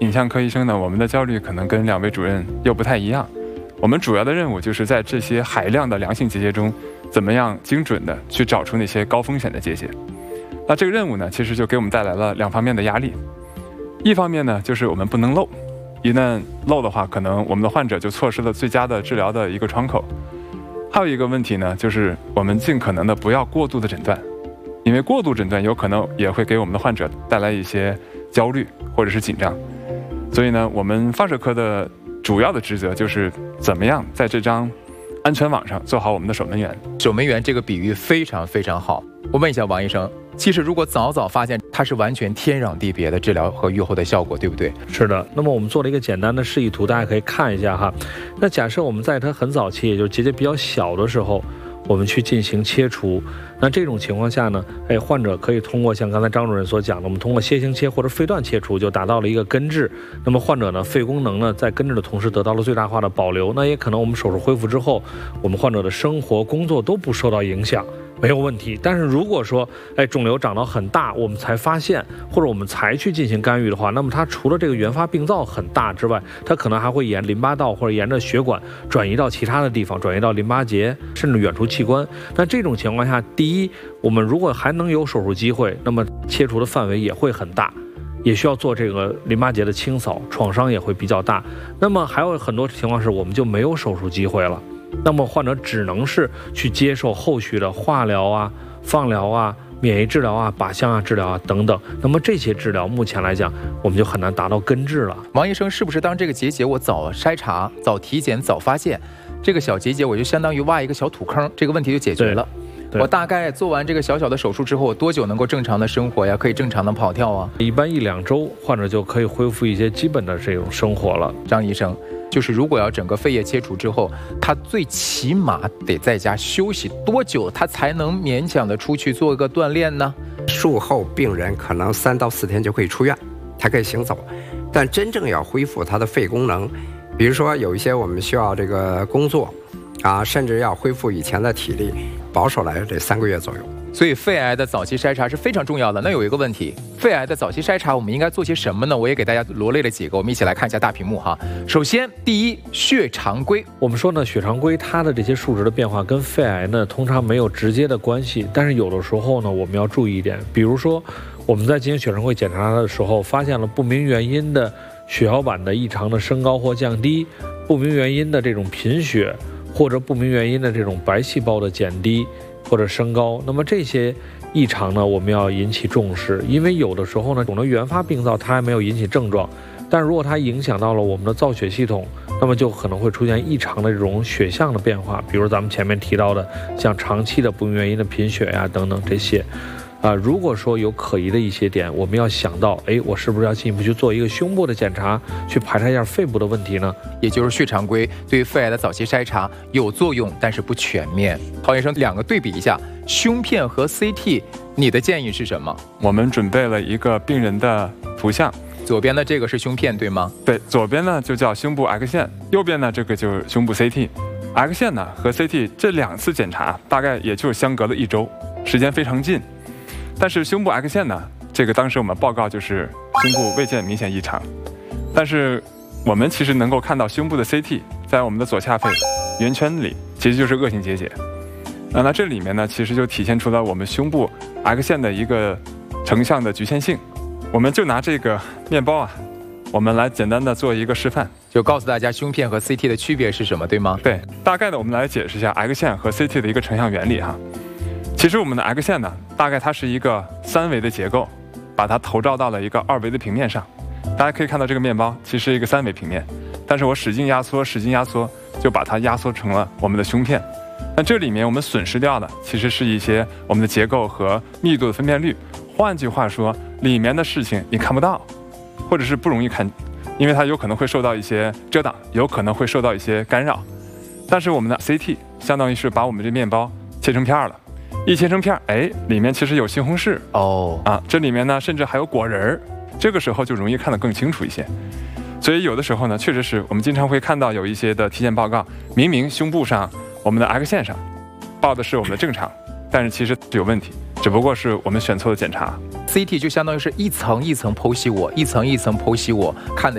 影像科医生呢，我们的焦虑可能跟2位主任又不太一样。我们主要的任务就是在这些海量的良性结节中，怎么样精准的去找出那些高风险的结节。那这个任务呢，其实就给我们带来了2方面的压力。一方面呢，就是我们不能漏，一旦漏的话，可能我们的患者就错失了最佳的治疗的一个窗口。还有一个问题呢，就是我们尽可能的不要过度的诊断，因为过度诊断有可能也会给我们的患者带来一些焦虑或者是紧张。所以呢，我们放射科的主要的职责就是怎么样在这张安全网上做好我们的守门员。 守门员这个比喻非常非常好。我问一下王医生，其实如果早发现，它是完全天壤地别的治疗和预后的效果，对不对？ 是的。那么我们做了一个简单的示意图，大家可以看一下哈。那假设我们在它很早期，也就是结节比较小的时候，我们去进行切除。那这种情况下呢，患者可以通过像刚才张主任所讲的，我们通过楔形切或者肺段切除，就达到了一个根治。那么患者呢，肺功能呢，在根治的同时得到了最大化的保留。那也可能我们手术恢复之后，我们患者的生活工作都不受到影响，没有问题。但是如果说肿瘤长到很大，我们才发现，或者我们才去进行干预的话，那么它除了这个原发病灶很大之外，它可能还会沿淋巴道或者沿着血管转移到其他的地方，转移到淋巴结，甚至远处器官。那这种情况下，第一，我们如果还能有手术机会，那么切除的范围也会很大，也需要做这个淋巴结的清扫，创伤也会比较大。那么还有很多情况是我们就没有手术机会了，那么患者只能是去接受后续的化疗啊、放疗啊、免疫治疗啊、靶向啊治疗啊等等。那么这些治疗目前来讲，我们就很难达到根治了。 王医生，是不是当这个结节我早筛查、早体检、早发现，这个小结节我就相当于挖一个小土坑，这个问题就解决了？我大概做完这个小小的手术之后，我多久能够正常的生活呀？可以正常的跑跳啊？ 一般1-2周，患者就可以恢复一些基本的这种生活了。 张医生，就是如果要整个肺叶切除之后，他最起码得在家休息多久，他才能勉强的出去做一个锻炼呢？ 术后病人可能3到4天就可以出院，他可以行走，但真正要恢复他的肺功能，比如说有一些我们需要这个工作啊，甚至要恢复以前的体力，保守来得3个月左右。 所以肺癌的早期筛查是非常重要的。那有一个问题，肺癌的早期筛查我们应该做些什么呢？我也给大家罗列了几个，我们一起来看一下大屏幕哈。首先，第一，血常规。 我们说呢，血常规它的这些数值的变化跟肺癌呢通常没有直接的关系，但是有的时候呢我们要注意一点，比如说我们在进行血常规检查的时候，发现了不明原因的血小板的异常的升高或降低，不明原因的这种贫血，或者不明原因的这种白细胞的减低或者升高，那么这些异常呢，我们要引起重视，因为有的时候呢，肿瘤原发病灶它还没有引起症状，但如果它影响到了我们的造血系统，那么就可能会出现异常的这种血象的变化，比如咱们前面提到的像长期的不明原因的贫血呀等等这些。如果说有可疑的一些点，我们要想到，我是不是要进一步去做一个胸部的检查，去排查一下肺部的问题呢？ 也就是血常规对于肺癌的早期筛查有作用，但是不全面。郝医生，2个对比一下，胸片和 CT， 你的建议是什么？ 我们准备了一个病人的图像， 左边的这个是胸片，对吗？ 对，左边呢就叫胸部 X 线，右边呢这个就是胸部 CT。X 线呢和 CT 这2次检查大概也就是相隔了1周，时间非常近。但是胸部 X 线呢，这个当时我们报告就是胸部未见明显异常，但是我们其实能够看到胸部的 CT 在我们的左下肺圆圈里其实就是恶性结节。那这里面呢，其实就体现出了我们胸部 X 线的一个成像的局限性。我们就拿这个面包啊，我们来简单的做一个示范， 就告诉大家胸片和 CT 的区别是什么，对吗？ 对，大概的我们来解释一下 X 线和 CT 的一个成像原理哈。其实我们的 X 线呢，大概它是一个3维的结构，把它投照到了一个2维的平面上。大家可以看到这个面包其实是一个3维平面，但是我使劲压缩，就把它压缩成了我们的胸片。那这里面我们损失掉的其实是一些我们的结构和密度的分辨率。换句话说，里面的事情你看不到，或者是不容易看，因为它有可能会受到一些遮挡，有可能会受到一些干扰。但是我们的 CT 相当于是把我们这面包切成片了。一切成片，里面其实有西红柿这里面呢甚至还有果仁儿，这个时候就容易看得更清楚一些。所以有的时候呢，确实是我们经常会看到有一些的体检报告，明明胸部上我们的 X 线上报的是我们的正常，但是其实有问题，只不过是我们选错了检查。 CT 就相当于是一层一层剖析我，一层一层剖析我看的。